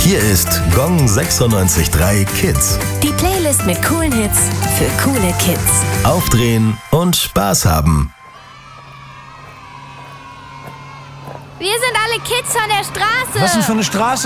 Hier ist Gong 96.3 Kids. Die Playlist mit coolen Hits für coole Kids. Aufdrehen und Spaß haben. Wir sind alle Kids von der Straße. Was denn für eine Straße?